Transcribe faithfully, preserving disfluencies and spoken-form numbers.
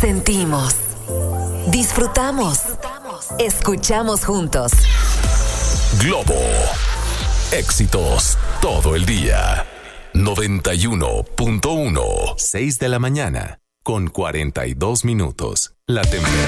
Sentimos, disfrutamos, escuchamos juntos. Globo. Éxitos todo el día. noventa y uno punto uno. seis de la mañana con cuarenta y dos minutos. La temperatura.